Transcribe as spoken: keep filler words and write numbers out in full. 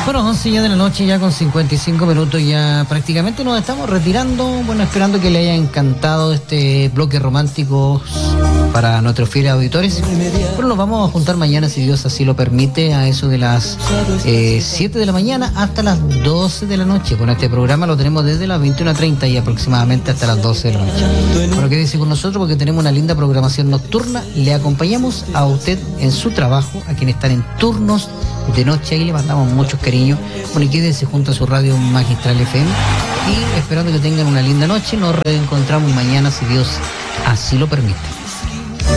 Bueno, once ya de la noche, ya con cincuenta y cinco minutos, ya prácticamente nos estamos retirando. Bueno, esperando que le haya encantado este bloque romántico para nuestros fieles auditores. Pero nos vamos a juntar mañana, si Dios así lo permite, a eso de las eh, siete de la mañana hasta las doce de la noche. Bueno, este programa lo tenemos desde las veintiuna treinta y aproximadamente hasta las doce de la noche. Bueno, quédese con nosotros porque tenemos una linda programación nocturna. Le acompañamos a usted en su trabajo, a quienes están en turnos de noche, ahí le mandamos muchos cariños. Bueno, y quédense junto a su radio Magistral F M y esperando que tengan una linda noche. Nos reencontramos mañana, si Dios así lo permite.